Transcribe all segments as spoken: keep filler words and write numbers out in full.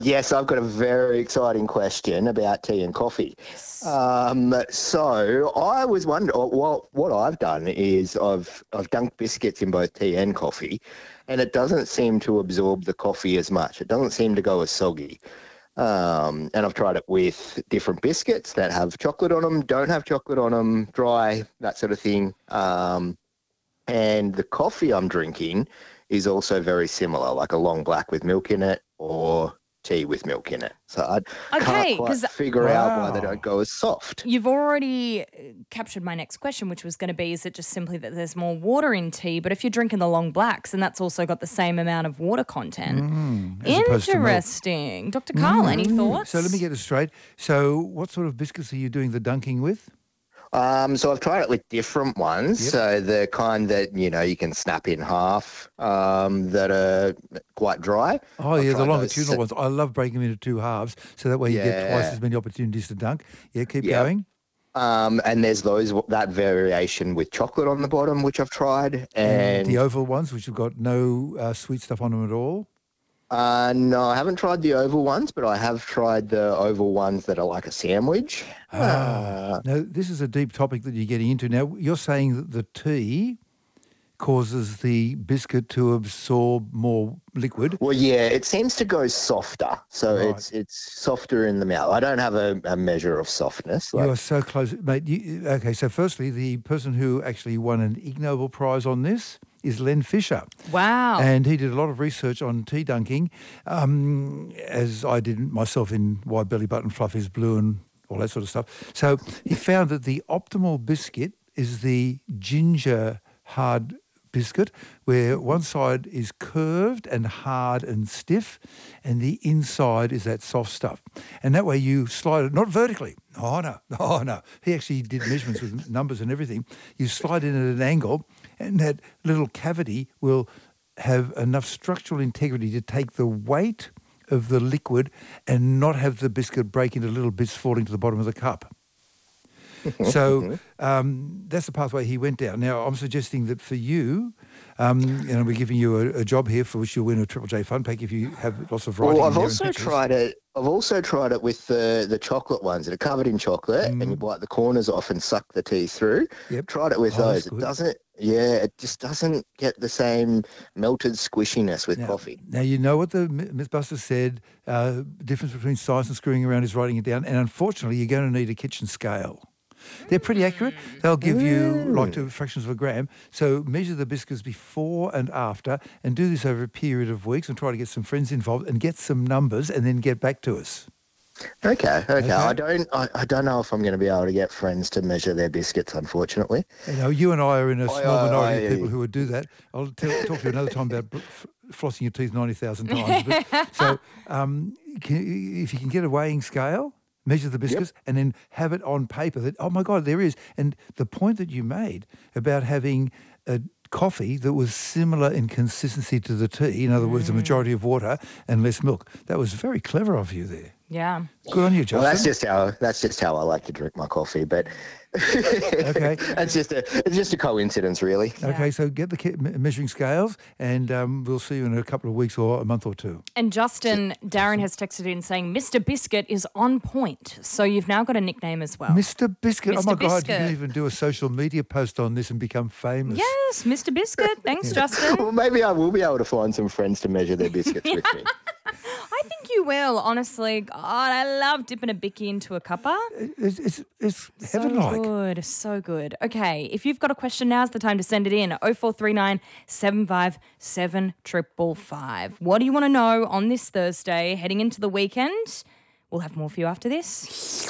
Yes, I've got a very exciting question about tea and coffee. Yes. Um, so I was wondering, what what I've done is I've I've dunked biscuits in both tea and coffee, and it doesn't seem to absorb the coffee as much. It doesn't seem to go as soggy. Um, and I've tried it with different biscuits that have chocolate on them, don't have chocolate on them, dry, that sort of thing. Um, and the coffee I'm drinking is also very similar, like a long black with milk in it or tea with milk in it. So I Okay, can't quite 'cause- figure out why they Wow. don't go as soft. You've already uh, captured my next question, which was going to be, is it just simply that there's more water in tea? But if you're drinking the long blacks, and that's also got the same amount of water content. Mm, as opposed to milk. Interesting. Doctor Carl, any thoughts? So let me get this straight. So what sort of biscuits are you doing the dunking with? Um, so I've tried it with different ones. Yep. So the kind that, you know, you can snap in half, um, that are quite dry. Oh, I've yeah, the tried those longitudinal se- ones. I love breaking them into two halves, so that way you get twice Yeah. as many opportunities to dunk. Yeah, keep Yep. going. Um, and there's those that variation with chocolate on the bottom, which I've tried. And The oval ones, which have got no uh, sweet stuff on them at all. uh, no, I haven't tried the oval ones, but I have tried the oval ones that are like a sandwich. Uh, Now, this is a deep topic that you're getting into. Now, you're saying that the tea causes the biscuit to absorb more liquid. well, yeah, it seems to go softer, so Right. it's it's softer in the mouth. I don't have a, a measure of softness. You Like, are so close, mate. You, okay, so firstly, the person who actually won an Ig Nobel Prize on this is Len Fisher. Wow. And he did a lot of research on tea dunking, um, as I did myself in Why Belly Button Fluff is Blue and all that sort of stuff. So he found that the optimal biscuit is the ginger hard biscuit, where one side is curved and hard and stiff, and the inside is that soft stuff. And that way you slide it, not vertically. Oh, no. Oh, no. He actually did measurements with numbers and everything. You slide it at an angle, and that little cavity will have enough structural integrity to take the weight of the liquid and not have the biscuit break into little bits falling to the bottom of the cup. So um, that's the pathway he went down. Now, I'm suggesting that for you, um, you know, we're giving you a, a job here for which you'll win a Triple J Fun Pack if you have lots of writing. well, in I've there and also pictures. tried it. I've also tried it with the the chocolate ones that are covered in chocolate, and you bite the corners off and suck the tea through. Yep. Tried it with Oh, that's those. It good. doesn't. Yeah, it just doesn't get the same melted squishiness with Now- coffee. Now, you know what the M- Mythbusters said, uh, difference between science and screwing around is writing it down, and unfortunately, you're going to need a kitchen scale. They're pretty accurate. They'll give you like two fractions of a gram. So measure the biscuits before and after, and do this over a period of weeks, and try to get some friends involved and get some numbers, and then get back to us. Okay, okay. Okay. I don't. I, I don't know if I'm going to be able to get friends to measure their biscuits, unfortunately. You know, you and I are in a Aye, small aye, minority of aye. people who would do that. I'll tell, talk to you another time about bl- f- flossing your teeth ninety thousand times. But, so um, can, if you can get a weighing scale, measure the biscuits, and then have it on paper that, oh my God, there is. And the point that you made about having a coffee that was similar in consistency to the tea, in other words, a majority of water and less milk, that was very clever of you there. Yeah. Good on you, Justin. Well, that's just how that's just how I like to drink my coffee. But Okay. that's just a it's just a coincidence, really. Okay, so get the ki- me- measuring scales, and um, we'll see you in a couple of weeks or a month or two. And Justin, Darren has texted in saying Mister Biscuit is on point. So you've now got a nickname as well. Mister Biscuit. Oh Mister my God, you Biscuit. can even do a social media post on this and become famous. Yes, Mister Biscuit. Thanks, Justin. Well, maybe I will be able to find some friends to measure their biscuits with me. I think you will, honestly. God, I love dipping a bicky into a cuppa. It's, it's, it's So heaven-like. good, so good. Okay, if you've got a question, now's the time to send it in. oh four three nine, seven five seven, five five five. What do you want to know on this Thursday, heading into the weekend? We'll have more for you after this.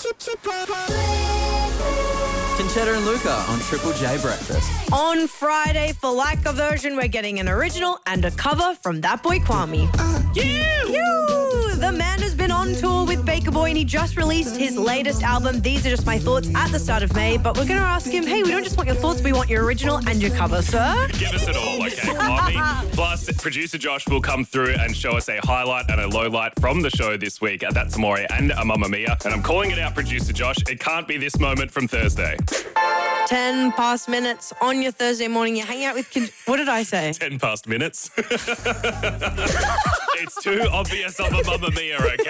Conchetta and Luca on Triple J Breakfast. On Friday, for Like a Version, we're getting an original and a cover from That Boy Kwame. You! You! The man has been on tour with Baker Boy boy, and he just released his latest album, These Are Just My Thoughts, at the start of May. But we're going to ask him, hey, we don't just want your thoughts, we want your original and your cover, sir. Give us it all, okay, Mommy? Plus, producer Josh will come through and show us a highlight and a low light from the show this week. That's Amore and a Mamma Mia. And I'm calling it out, producer Josh. It can't be this moment from Thursday. Ten past minutes on your Thursday morning. You hang out with kids. What did I say? Ten past minutes. It's too obvious of a Mamma Mia, okay?